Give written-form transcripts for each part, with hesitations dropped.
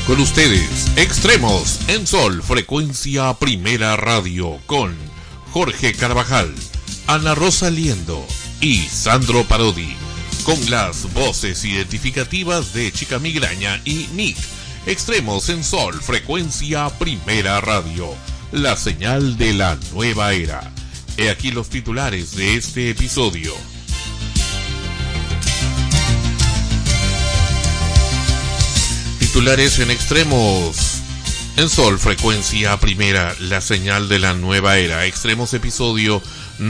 Con ustedes, Extremos en Sol, frecuencia Primera Radio, con Jorge Carvajal, Ana Rosa Liendo y Sandro Parodi, con las voces identificativas de Chica Migraña y Nick. Extremos en Sol, frecuencia Primera Radio, la señal de la nueva era. He aquí los titulares de este episodio. Titulares en Extremos en Sol, frecuencia Primera, la señal de la nueva era. Extremos, episodio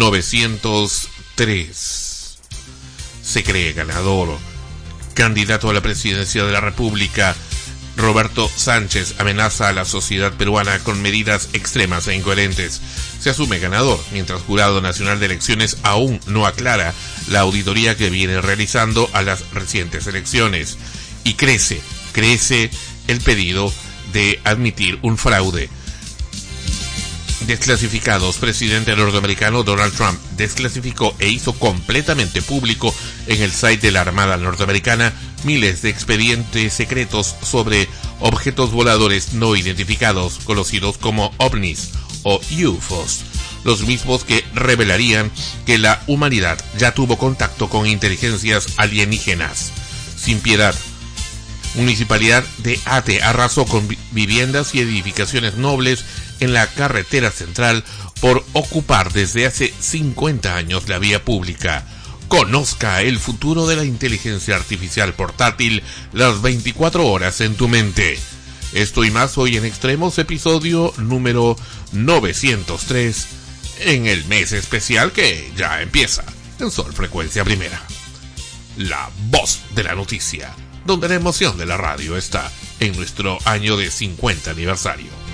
903. Se cree ganador. Candidato a la presidencia de la República, Roberto Sánchez amenaza a la sociedad peruana con medidas extremas e incoherentes. Se asume ganador, mientras Jurado Nacional de Elecciones aún no aclara la auditoría que viene realizando a las recientes elecciones. Y crece el pedido de admitir un fraude. Desclasificados. Presidente norteamericano Donald Trump desclasificó e hizo completamente público en el site de la Armada norteamericana miles de expedientes secretos sobre objetos voladores no identificados, conocidos como ovnis o UFOs, los mismos que revelarían que la humanidad ya tuvo contacto con inteligencias alienígenas. Sin piedad. Municipalidad de Ate arrasó con viviendas y edificaciones nobles en la carretera central por ocupar desde hace 50 años la vía pública. Conozca el futuro de la inteligencia artificial portátil las 24 horas en tu mente. Esto y más hoy en Extremos, episodio número 903, en el mes especial que ya empieza en Sol Frecuencia Primera. La voz de la noticia, donde la emoción de la radio está en nuestro año de 50 aniversario.